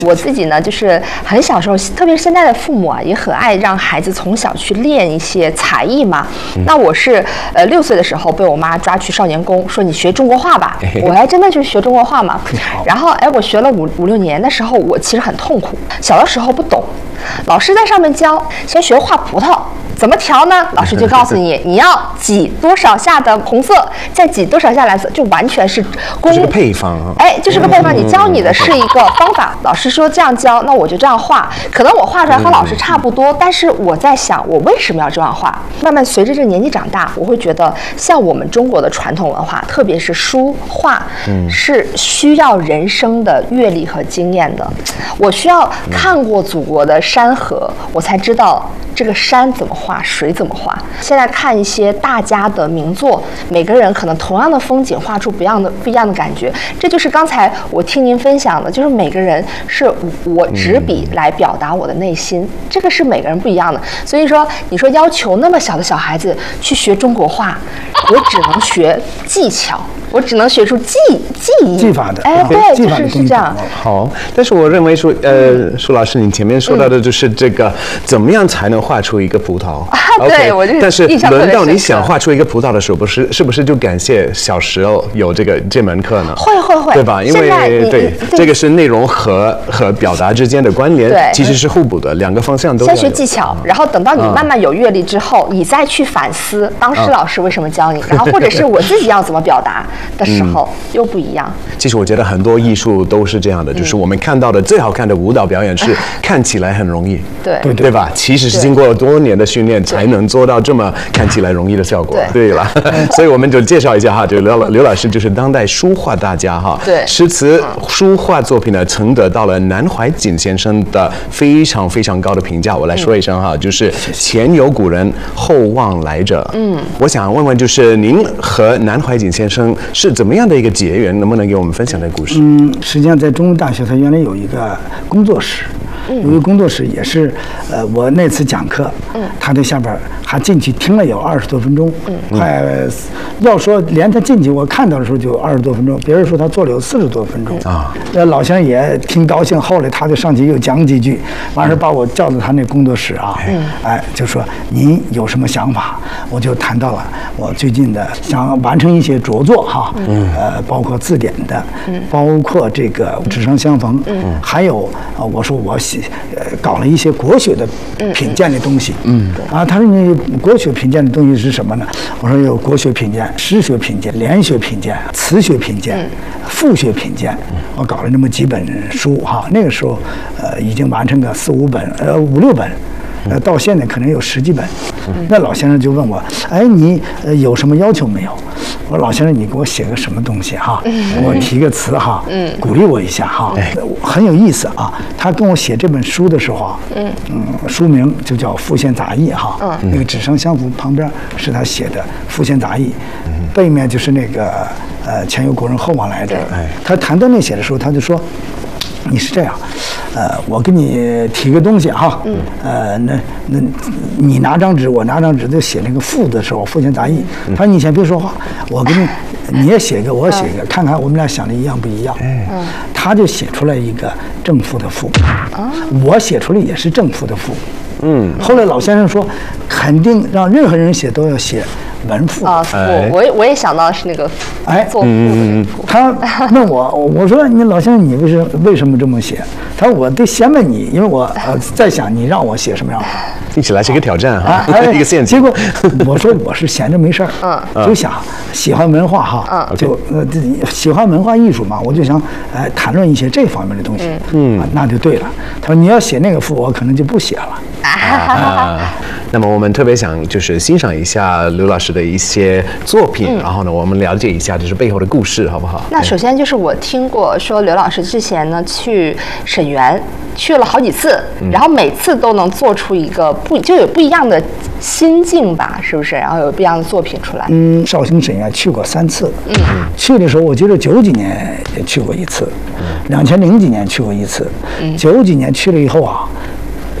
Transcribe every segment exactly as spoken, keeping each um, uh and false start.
我自己呢，就是很小时候，特别是现在的父母啊，也很爱让孩子从小去练一些才艺嘛。嗯、那我是呃六岁的时候被我妈抓去少年宫，说你学中国话吧。哎、我还真的就学中国话嘛。然后哎，我学了五五六年的时候，我其实很痛苦。小的时候不懂，老师在上面教，先学画葡萄。怎么调呢？老师就告诉你，你要挤多少下的红色，再挤多少下蓝色，就完全是工。 这是个配方啊。 哎，就是个配方，你教你的是一个方法。老师说这样教，那我就这样画。可能我画出来和老师差不多，但是我在想，我为什么要这样画？慢慢随着这个年纪长大，我会觉得，像我们中国的传统文化，特别是书画，嗯，是需要人生的阅历和经验的。我需要看过祖国的山河，我才知道这个山怎么画，水怎么画。现在看一些大家的名作，每个人可能同样的风景画出不一样的不一样的感觉。这就是刚才我听您分享的，就是每个人是我执笔来表达我的内心，嗯、这个是每个人不一样的。所以说，你说要求那么小的小孩子去学中国画，我只能学技巧。我只能学出技技艺技法的， 哎，对，就是是这样。 好，但是我认为说，呃，舒老师，你前面说到的就是这个，怎么样才能画出一个葡萄？ 啊，对，我就但是轮到你想画出一个葡萄的时候，不是是不是就感谢小时候有这个这门课呢？ 会会会， 对吧？因为对这个是内容和和表达之间的关联，其实是互补的，两个方向都要。 先学技巧，然后等到你慢慢有阅历之后，你再去反思当时老师为什么教你，然后或者是我自己要怎么表达。的时候、嗯、又不一样。 其实我觉得很多艺术都是这样的，嗯、就是我们看到的最好看的舞蹈表演是看起来很容易， 对对对吧？其实是经过多年的训练才能做到这么看起来容易的效果。对, 对了，所以我们就介绍一下哈，就刘刘老师就是当代书画大家哈， 对， 诗词书画作品呢曾得到了南怀瑾先生的非常非常高的评价。我来说一声哈，嗯、就是前有古人，后望来者。嗯，我想问问，就是您和南怀瑾先生是怎么样的一个结缘？能不能给我们分享这个故事？ 嗯，实际上在中国大学，它原来有一个工作室，有一个工作室也是，呃，我那次讲课，嗯，他在下边还进去听了有二十多分钟，嗯，快，要说连他进去我看到的时候就二十多分钟，别人说他做了有四十多分钟啊。那老先生也挺高兴，后来他就上去又讲几句，完事把我叫到他那工作室啊，嗯，哎，就说您有什么想法？我就谈到了我最近的想完成一些着作哈，嗯，呃，包括字典的，嗯，包括这个纸上相逢，嗯，还有啊，我说我写呃搞了一些国学的品鉴的东西，嗯，啊，他说你国学品鉴的东西是什么呢？我说有国学品鉴、诗学品鉴、联学品鉴、词学品鉴、赋学品鉴，我搞了那么几本书哈。那个时候呃已经完成个四五本，呃五六本。呃，到现在可能有十几本。那老先生就问我，哎，你呃有什么要求没有？我说老先生，你给我写个什么东西哈？我提个词哈，嗯，鼓励我一下哈，很有意思啊。他跟我写这本书的时候啊，嗯嗯，书名就叫《复现杂艺》哈，嗯，那个纸上相符旁边是他写的《复现杂艺》，背面就是那个呃前有古人后望来者。他谈到那写的时候，他就说。你是这样，呃，我给你提个东西哈，嗯，呃，那那你拿张纸，我拿张纸，就写那个赋的时候，复现杂艺。他说你先别说话，我给你，你也写一个，我也写一个，看看我们俩想的一样不一样。嗯，他就写出来一个正负的负，我写出来也是正负的负。嗯，后来老先生说，肯定让任何人写都要写文赋啊，赋，我也我也想到是那个哎做赋的赋。 他问我，我说你老先生你为什为什么这么写？他说我得先问你，因为我呃在想你让我写什么样。 听起来是一个挑战哈，一个陷阱。 结果我说我是闲着没事儿，嗯，就想喜欢文化哈，嗯，就呃喜欢文化艺术嘛，我就想哎谈论一些这方面的东西，嗯，那就对了。他说你要写那个赋，我可能就不写了。 啊，那么我们特别想就是欣赏一下刘老师的一些作品，嗯、然后呢，我们了解一下就是背后的故事，好不好？ 那首先就是我听过说刘老师之前呢去沈园去了好几次，嗯、然后每次都能做出一个不就有不一样的心境吧，是不是？然后有不一样的作品出来。 嗯，绍兴沈园去过三次，嗯，去的时候我记得九几年也去过一次，两千零几年去过一次，嗯，九几年去了以后啊。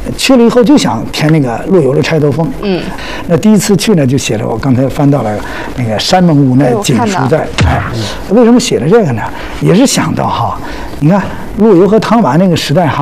去了以后就想填那个陆游的《钗头凤》。嗯，那第一次去呢，就写了我刚才翻到了那个山盟无奈锦书在。哎，为什么写了这个呢？也是想到哈，你看陆游和汤完那个时代哈。